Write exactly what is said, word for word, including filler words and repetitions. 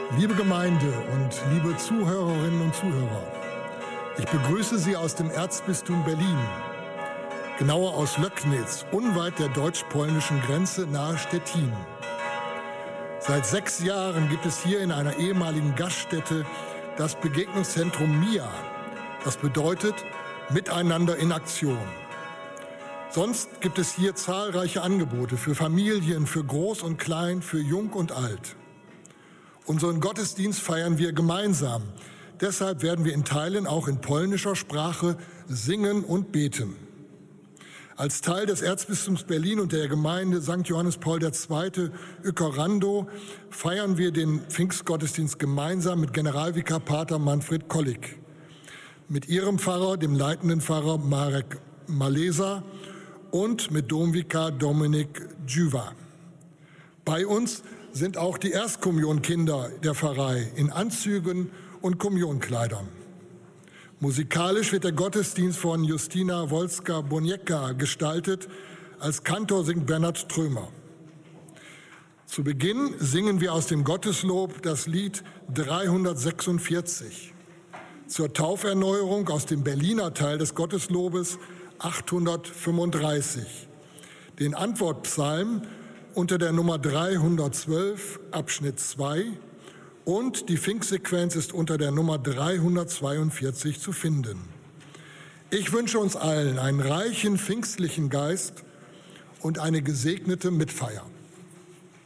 Liebe Gemeinde und liebe Zuhörerinnen und Zuhörer, ich begrüße Sie aus dem Erzbistum Berlin, genauer aus Löcknitz, unweit der deutsch-polnischen Grenze nahe Stettin. Seit sechs Jahren gibt es hier in einer ehemaligen Gaststätte das Begegnungszentrum M I A. Das bedeutet Miteinander in Aktion. Sonst gibt es hier zahlreiche Angebote für Familien, für Groß und Klein, für Jung und Alt. Unseren Gottesdienst feiern wir gemeinsam. Deshalb werden wir in Teilen auch in polnischer Sprache singen und beten. Als Teil des Erzbistums Berlin und der Gemeinde Sankt Johannes Paul der Zweite Uekerando feiern wir den Pfingstgottesdienst gemeinsam mit Generalvikar Pater Manfred Kollig, mit ihrem Pfarrer, dem leitenden Pfarrer Marek Malesa und mit Domvikar Dominik Djuva. Bei uns sind auch die Erstkommunionkinder der Pfarrei in Anzügen und Kommunionkleidern. Musikalisch wird der Gottesdienst von Justina Wolska-Boniecka gestaltet. Als Kantor singt Bernhard Trömer. Zu Beginn singen wir aus dem Gotteslob das Lied dreihundertsechsundvierzig. Zur Tauferneuerung aus dem Berliner Teil des Gotteslobes achthundertfünfunddreißig. Den Antwortpsalm unter der Nummer dreihundertzwölf, Abschnitt zwei, und die Pfingstsequenz ist unter der Nummer dreihundertzweiundvierzig zu finden. Ich wünsche uns allen einen reichen pfingstlichen Geist und eine gesegnete Mitfeier.